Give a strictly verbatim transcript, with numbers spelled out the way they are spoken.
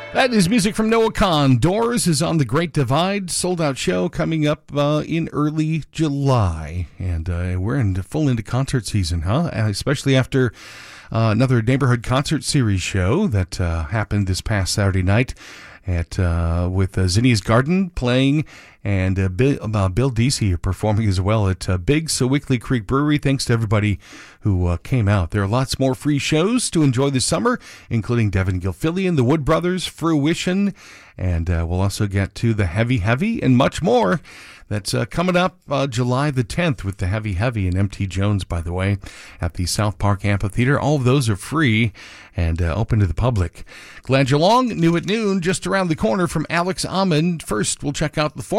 That is music from Noah Kahan. Doors is on the Great Divide. Sold-out show coming up uh, in early July. And uh, we're in full into concert season, huh? Especially after uh, another neighborhood concert series show that uh, happened this past Saturday night at uh, with uh, Zinnia's Garden playing, and uh, Bill, uh, Bill Deasy performing as well at uh, Big Sewickley Creek Brewery. Thanks to everybody who uh, came out. There are lots more free shows to enjoy this summer, including Devin Gilfillian, the Wood Brothers, Fruition, and uh, we'll also get to the Heavy Heavy and much more. That's uh, coming up uh, July the tenth with the Heavy Heavy and M T Jones, by the way, at the South Park Amphitheater. All of those are free and uh, open to the public. Glad you're along. New at noon, just around the corner from Alex Amond. First, we'll check out the former